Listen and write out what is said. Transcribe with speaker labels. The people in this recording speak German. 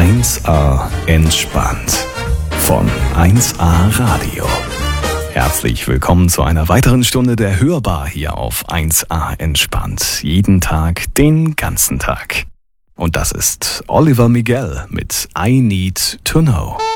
Speaker 1: 1A entspannt von 1A Radio. Herzlich willkommen zu einer weiteren Stunde der Hörbar hier auf 1A entspannt. Jeden Tag, den ganzen Tag. Und das ist Oliver Miguel mit I Need to Know.